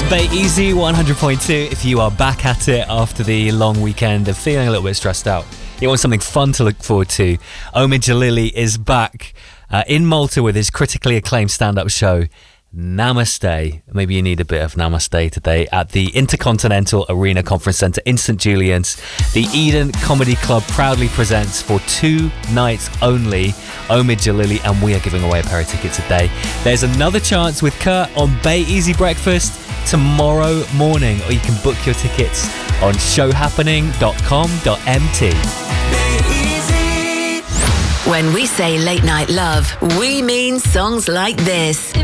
Bay Easy 100.2. If you are back at it after the long weekend of feeling a little bit stressed out, you want something fun to look forward to, Omid Jalili is back in Malta with his critically acclaimed stand-up show, Namaste. Maybe you need a bit of Namaste today at the Intercontinental Arena Conference Centre in St Julian's. The Eden Comedy Club proudly presents for 2 nights only Omid Jalili, and we are giving away a pair of tickets today. There's another chance with Kurt on Bay Easy Breakfast tomorrow morning, or you can book your tickets on showhappening.com.mt. When we say late night love, we mean songs like this.